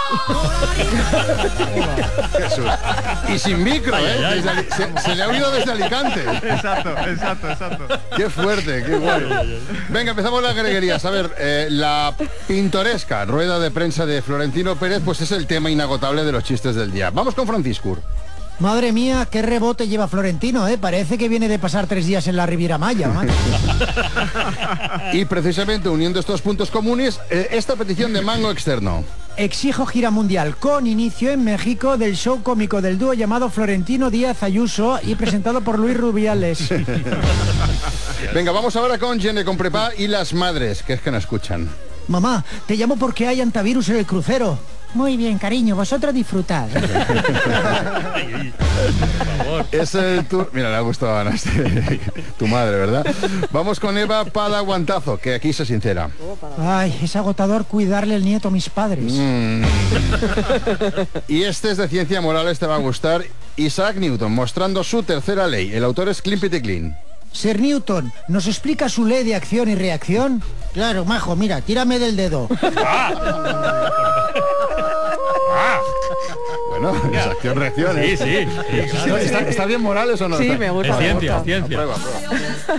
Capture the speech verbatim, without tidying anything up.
Jesús. Y sin micro, Ay, ¿eh? ay, ay. Desde Ali- se, se le ha oído desde Alicante. Exacto, exacto, exacto. Qué fuerte, qué bueno. Venga, empezamos las greguerías. A ver, eh, la pintoresca rueda de prensa de Florentino Pérez, pues es el tema inagotable de los chistes del día. Vamos con Francisco. Madre mía, qué rebote lleva Florentino, ¿eh? Parece que viene de pasar tres días en la Riviera Maya, macho. Y precisamente uniendo estos puntos comunes, eh, esta petición de Mango Externo. Exijo gira mundial con inicio en México del show cómico del dúo llamado Florentino Díaz Ayuso y presentado por Luis Rubiales. Venga, vamos ahora con Gene con Prepa y las madres, que es que no escuchan. Mamá, te llamo porque hay antivirus en el crucero. Muy bien, cariño, vosotros disfrutad. Es el tu... Mira, le ha gustado a Ana, este, tu madre, ¿verdad? Vamos con Eva Padaguantazo, que aquí se sincera. Ay, es agotador cuidarle el nieto a mis padres. Mm. Y este es de ciencia moral, te va a gustar. Isaac Newton, mostrando su tercera ley. El autor es Clint Clean. Sir Newton, ¿nos explica su ley de acción y reacción? Claro, majo, mira, tírame del dedo. Bueno, es acción-reacción. Sí, sí, sí, claro. ¿Está, está bien Morales o no? Sí, me gusta. Es me ciencia, gusta. es ciencia. Prueba, prueba.